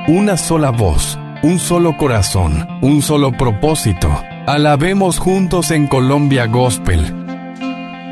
una sola voz, un solo corazón, un solo propósito. Alabemos juntos en Colombia Gospel.